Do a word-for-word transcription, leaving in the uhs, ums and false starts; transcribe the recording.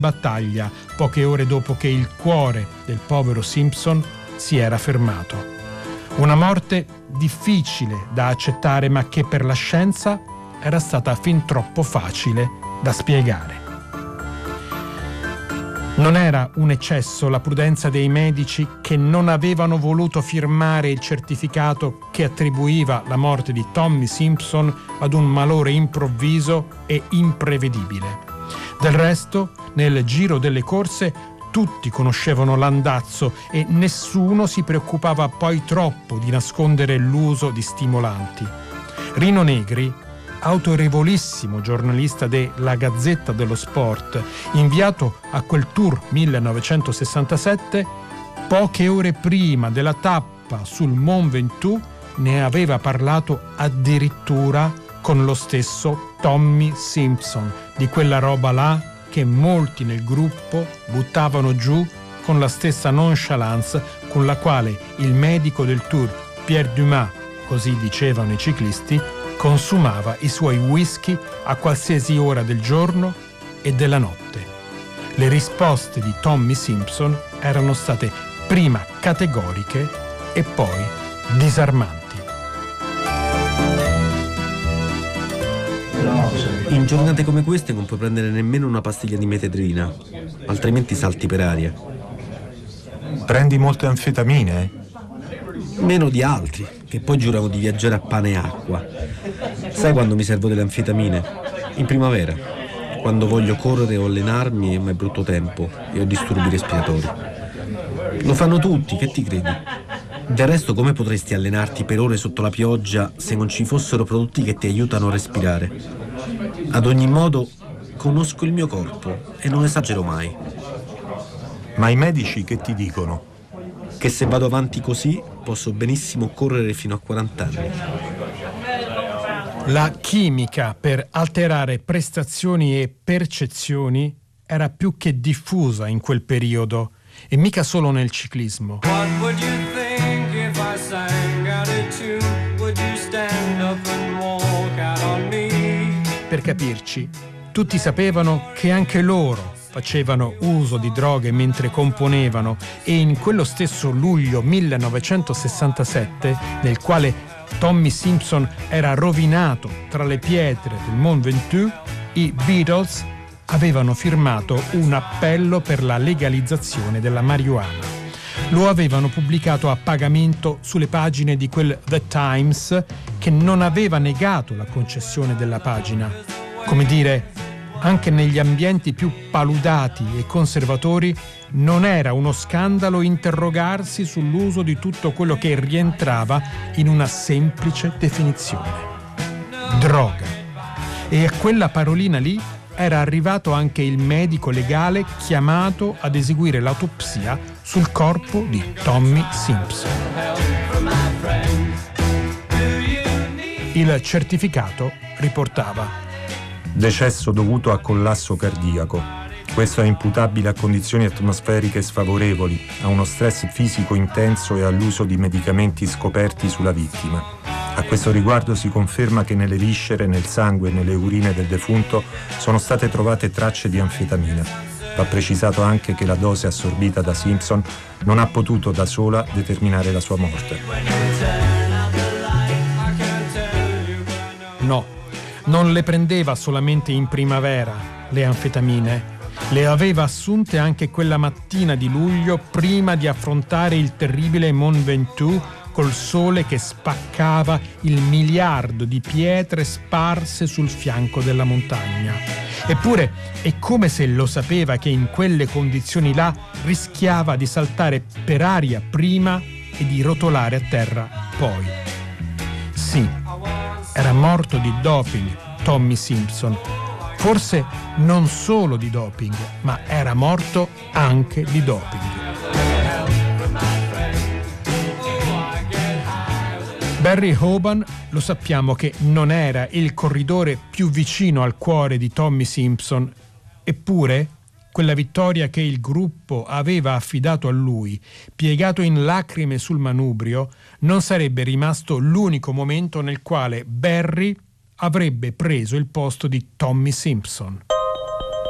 battaglia poche ore dopo che il cuore del povero Simpson si era fermato. Una morte difficile da accettare, ma che per la scienza era stata fin troppo facile da spiegare. Non era un eccesso la prudenza dei medici che non avevano voluto firmare il certificato che attribuiva la morte di Tommy Simpson ad un malore improvviso e imprevedibile. Del resto, nel giro delle corse, tutti conoscevano l'andazzo e nessuno si preoccupava poi troppo di nascondere l'uso di stimolanti. Rino Negri, autorevolissimo giornalista della Gazzetta dello Sport, inviato a quel Tour millenovecentosessantasette, poche ore prima della tappa sul Mont Ventoux ne aveva parlato addirittura con lo stesso Tommy Simpson, di quella roba là che molti nel gruppo buttavano giù con la stessa nonchalance con la quale il medico del Tour, Pierre Dumas, così dicevano i ciclisti, consumava i suoi whisky a qualsiasi ora del giorno e della notte. Le risposte di Tommy Simpson erano state prima categoriche e poi disarmanti. In giornate come queste non puoi prendere nemmeno una pastiglia di metedrina, altrimenti salti per aria. Prendi molte anfetamine? Meno di altri, che poi giurano di viaggiare a pane e acqua. Sai quando mi servo delle anfetamine? In primavera, quando voglio correre o allenarmi ma è brutto tempo e ho disturbi respiratori. Lo fanno tutti, che ti credi? Del resto, come potresti allenarti per ore sotto la pioggia se non ci fossero prodotti che ti aiutano a respirare? Ad ogni modo, conosco il mio corpo e non esagero mai. Ma i medici che ti dicono? Che se vado avanti così posso benissimo correre fino a quaranta anni. La chimica per alterare prestazioni e percezioni era più che diffusa in quel periodo, e mica solo nel ciclismo. Per capirci, tutti sapevano che anche loro facevano uso di droghe mentre componevano, e in quello stesso luglio millenovecentosessantasette, nel quale Tommy Simpson era rovinato tra le pietre del Mont Ventoux, i Beatles avevano firmato un appello per la legalizzazione della marijuana. Lo avevano pubblicato a pagamento sulle pagine di quel The Times, che non aveva negato la concessione della pagina. Come dire, anche negli ambienti più paludati e conservatori non era uno scandalo interrogarsi sull'uso di tutto quello che rientrava in una semplice definizione: droga. E a quella parolina lì era arrivato anche il medico legale chiamato ad eseguire l'autopsia sul corpo di Tommy Simpson. Il certificato riportava: decesso dovuto a collasso cardiaco. Questo è imputabile a condizioni atmosferiche sfavorevoli, a uno stress fisico intenso e all'uso di medicamenti scoperti sulla vittima. A questo riguardo si conferma che nelle viscere, nel sangue e nelle urine del defunto sono state trovate tracce di anfetamina. Va precisato anche che la dose assorbita da Simpson non ha potuto da sola determinare la sua morte. No, non le prendeva solamente in primavera le anfetamine. Le aveva assunte anche quella mattina di luglio, prima di affrontare il terribile Mont Ventoux, col sole che spaccava il miliardo di pietre sparse sul fianco della montagna. Eppure è come se lo sapeva che in quelle condizioni là rischiava di saltare per aria prima e di rotolare a terra poi. Sì, era morto di doping Tommy Simpson. Forse non solo di doping, ma era morto anche di doping. Barry Hoban, lo sappiamo che non era il corridore più vicino al cuore di Tommy Simpson, eppure quella vittoria che il gruppo aveva affidato a lui, piegato in lacrime sul manubrio, non sarebbe rimasto l'unico momento nel quale Barry avrebbe preso il posto di Tommy Simpson.